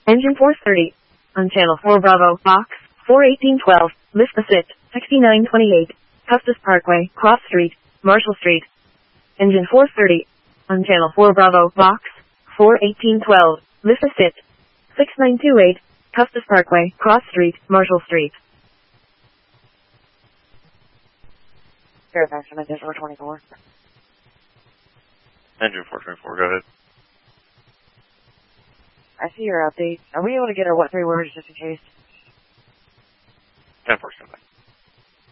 Engine 430. On Channel 4 Bravo, Box 41812, Lista Sit, 6928, Custis Parkway, Cross Street, Marshall Street. Engine 430. On Channel 4 Bravo, Box 41812, Lista Sit, 6928, Custis Parkway, Cross Street, Marshall Street. Fairfax, Engine 424. Engine 424, go ahead. I see your update. Are we able to get our what 3 words just in case? 10-4, stand by.